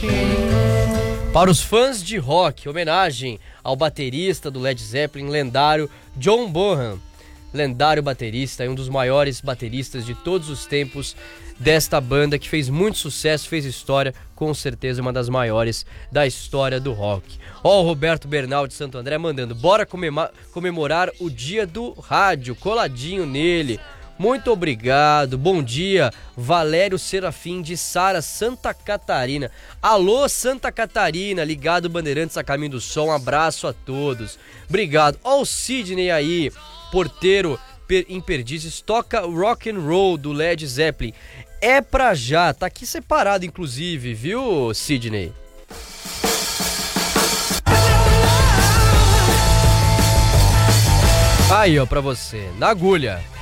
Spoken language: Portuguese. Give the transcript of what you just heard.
Para os fãs de rock, homenagem ao baterista do Led Zeppelin, lendário John Bonham. Lendário baterista, é um dos maiores bateristas de todos os tempos desta banda, que fez muito sucesso, fez história, com certeza uma das maiores da história do rock. Ó, o Roberto Bernal de Santo André mandando, bora comemorar o dia do rádio, coladinho nele. Muito obrigado, bom dia, Valério Serafim de Sara, Santa Catarina. Alô, Santa Catarina, ligado Bandeirantes a caminho do som, um abraço a todos. Obrigado. Ó o Sidney aí, porteiro em Perdizes, toca Rock and Roll do Led Zeppelin. É pra já, tá aqui separado inclusive, viu, Sidney? Aí, ó, pra você, na agulha.